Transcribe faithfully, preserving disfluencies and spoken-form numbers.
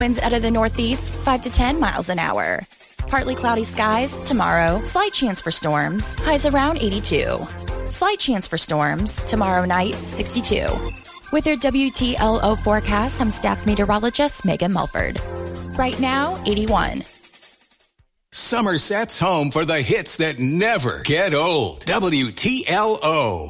Winds out of the northeast, five to ten miles an hour. Partly cloudy skies tomorrow. Slight chance for storms. Highs around eighty-two. Slight chance for storms tomorrow night, sixty-two. With your W T L O forecast, I'm staff meteorologist Megan Mulford. Right now, eighty-one. Somerset's home for the hits that never get old. W T L O.